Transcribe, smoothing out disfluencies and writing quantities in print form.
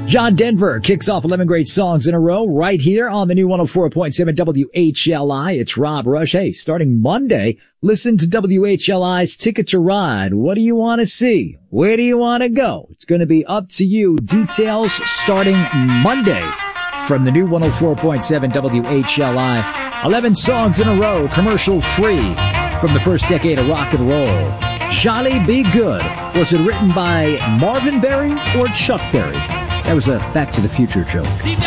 John Denver kicks off 11 great songs in a row right here on the new 104.7 WHLI. It's Rob Rush. Hey, starting Monday, listen to WHLI's Ticket to Ride. What do you want to see? Where do you want to go? It's going to be up to you. Details starting Monday from the new 104.7 WHLI. 11 songs in a row, commercial free from the first decade of rock and roll. Jolly Be Good. Was it written by Marvin Berry or Chuck Berry? That was a Back to the Future joke.